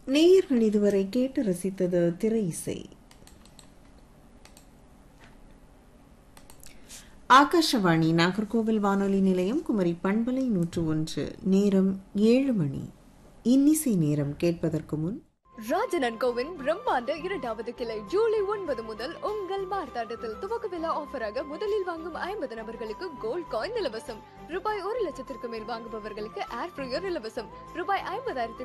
நேயர்கள் இதுவரை கேட்டு ரசித்தது திரை இசை. ஆகாஷவாணி நாகர்கோவில் வானொலி நிலையம், குமரி பண்பலை 101. நேரம் 7 மணி. இன்னிசை நேரம் கேட்பதற்கு முன் ராஜன் அண்ட் கோவின் பிரம்மாண்ட 2வது கிளை ஜூலை 9 முதல் உங்கள் மார்த்தாண்டத்தில் துவக்க விழா ஆஃபராக முதலில் வாங்கும் 50 நபர்களுக்கு கோல்ட் காயின் இலவசம். ரூபாய் 1,00,000 மேல் வாங்குபவர்களுக்கு ஏர் ஃப்ரையர் இலவசம். ரூபாய் 50,000